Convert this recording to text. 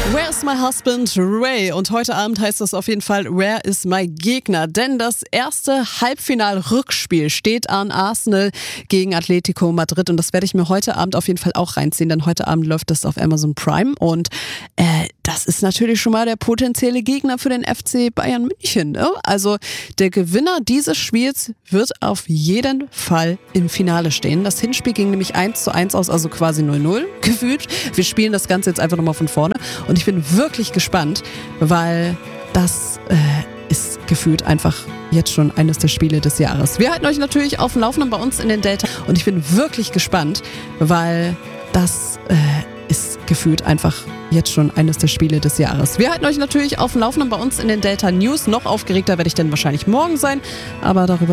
Where is my husband Ray? Und heute Abend heißt das auf jeden Fall Where is my Gegner? Denn das erste Halbfinal-Rückspiel steht an Arsenal gegen Atletico Madrid und das werde ich mir heute Abend auf jeden Fall auch reinziehen, denn heute Abend läuft das auf Amazon Prime und das ist natürlich schon mal der potenzielle Gegner für den FC Bayern München. Ne? Also der Gewinner dieses Spiels wird auf jeden Fall im Finale stehen. Das Hinspiel ging nämlich 1:1 aus, also quasi 0:0 gefühlt. Wir spielen das Ganze jetzt einfach nochmal von vorne und ich bin wirklich gespannt, weil das ist gefühlt einfach jetzt schon eines der Spiele des Jahres. Wir halten euch natürlich auf dem Laufenden bei uns in den Delta und ich bin wirklich gespannt, weil das ist gefühlt einfach jetzt schon eines der Spiele des Jahres. Wir halten euch natürlich auf dem Laufenden bei uns in den Delta News. Noch aufgeregter werde ich dann wahrscheinlich morgen sein, aber darüber